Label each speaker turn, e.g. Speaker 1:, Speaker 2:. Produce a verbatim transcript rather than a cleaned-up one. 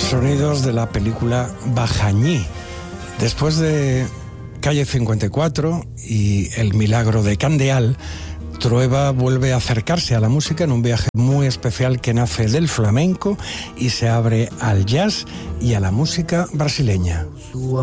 Speaker 1: Sonidos de la película Bajañí. Después de Calle cincuenta y cuatro y El milagro de Candeal, Trueba vuelve a acercarse a la música en un viaje muy especial que nace del flamenco y se abre al jazz y a la música brasileña.